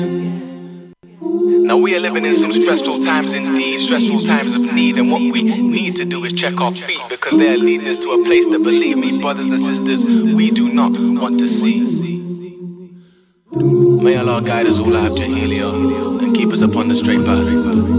Now we are living in some stressful times indeed, stressful times of need, and what we need to do is check our feet, because they are leading us to a place that, believe me, brothers and sisters, we do not want to see. May Allah guide us all out, Jahelia, and keep us upon the straight path.